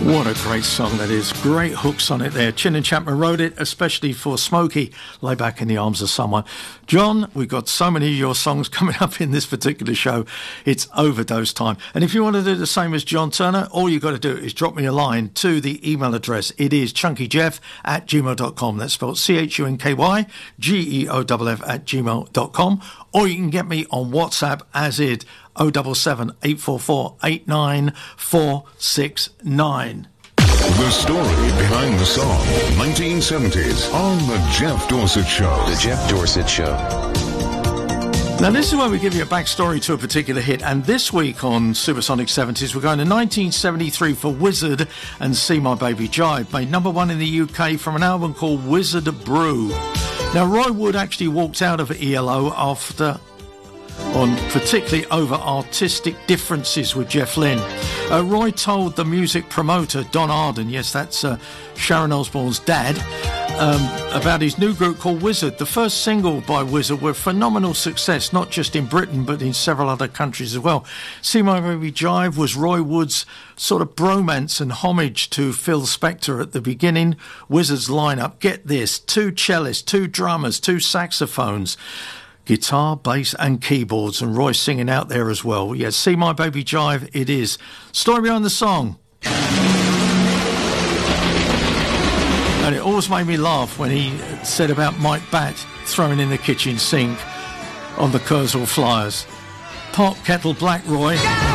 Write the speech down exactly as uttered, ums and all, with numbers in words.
What a great song that is. Great hooks on it there. Chin and Chapman wrote it, especially for Smokey, Lay Back in the Arms of Someone. John, we've got so many of your songs coming up in this particular show. It's overdose time. And if you want to do the same as John Turner, all you've got to do is drop me a line to the email address. It is chunkyjeff at gmail dot com. That's spelled C H U N K Y G E O F F at gmail dot com. Or you can get me on WhatsApp as it oh seven seven, eight four four, eight nine four six nine. The story behind the song, nineteen seventies, on The Jeff Dorsett Show. The Jeff Dorsett Show. Now, this is where we give you a backstory to a particular hit, and this week on Supersonic seventies, we're going to nineteen seventy-three for Wizzard and See My Baby Jive, made number one in the U K from an album called Wizzard Brew. Now, Roy Wood actually walked out of E L O after... on particularly over artistic differences with Jeff Lynne. Uh, Roy told the music promoter, Don Arden, yes, that's uh, Sharon Osbourne's dad, um, about his new group called Wizzard. The first single by Wizzard were phenomenal success, not just in Britain, but in several other countries as well. See My Baby Jive was Roy Wood's sort of bromance and homage to Phil Spector at the beginning. Wizzard's lineup, get this, two cellists, two drummers, two saxophones, guitar, bass and keyboards, and Roy singing out there as well. Yes, See My Baby Jive, it is. Story behind the song. And it always made me laugh when he said about Mike Batt throwing in the kitchen sink on the Kurzweil Flyers. Pot, kettle, black, Roy.